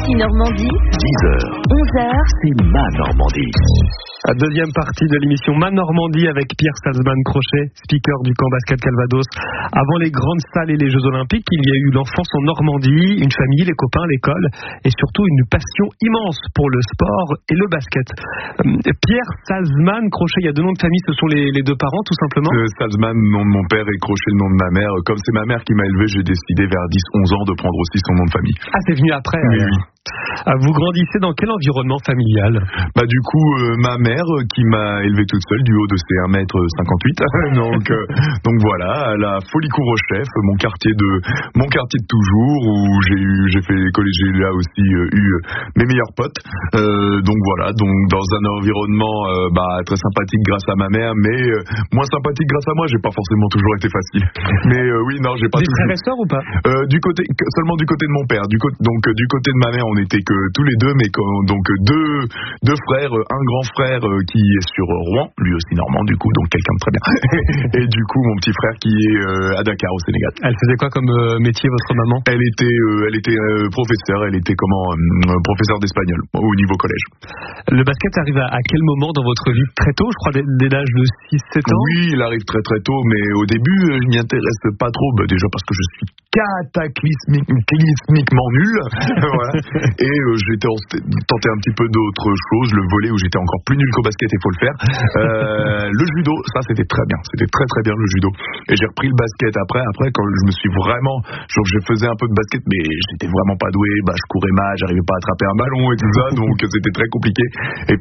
Midi Normandie. 10h, 11h. c'est ma Normandie. La deuxième partie de l'émission Ma Normandie avec Pierre Salzman-Crochet, speaker du camp basket Calvados. Avant les grandes salles et les Jeux Olympiques, il y a eu l'enfance en Normandie, une famille, les copains, l'école et surtout une passion immense pour le sport et le basket. Pierre Salzman-Crochet, il y a deux noms de famille, ce sont les deux parents tout simplement. Salzman, nom de mon père, et Crochet, le nom de ma mère. Comme c'est ma mère qui m'a élevé, j'ai décidé vers 10-11 ans de prendre aussi son nom de famille. Ah, c'est venu après. Oui, oui. Vous grandissez dans quel environnement familial? Du coup, ma mère qui m'a élevé toute seule du haut de ses 1m58. donc voilà, à la Folie Cour au Chef, mon quartier de toujours, où j'ai fait l'école et j'ai là aussi eu mes meilleurs potes. Donc voilà, donc dans un environnement très sympathique grâce à ma mère, mais moins sympathique grâce à moi. J'ai pas forcément toujours été facile. Mais oui, non, j'ai pas. Des frères et sœurs ou pas? Seulement du côté de mon père. Du côté de ma mère, on n'était que tous les deux, mais donc deux frères, un grand frère qui est sur Rouen, lui aussi normand du coup, donc quelqu'un de très bien. Et du coup mon petit frère qui est à Dakar au Sénégal. Elle faisait quoi comme métier, votre maman? Elle était professeure, professeure d'espagnol au niveau collège. Le basket arrive à quel moment dans votre vie? Très tôt, je crois, dès l'âge de 6-7 ans? Oui, il arrive très très tôt, mais au début je m'y intéresse pas trop, déjà parce que je suis cataclysmiquement nul. Voilà. Et j'ai tenté un petit peu d'autres choses, le volley où j'étais encore plus nul qu'au basket, il faut le faire. Le judo, ça c'était très bien, c'était très très bien le judo. Et j'ai repris le basket après quand je me suis vraiment, je faisais un peu de basket, mais j'étais vraiment pas doué, je courais mal, j'arrivais pas à attraper un ballon et tout ça, donc c'était très compliqué. Et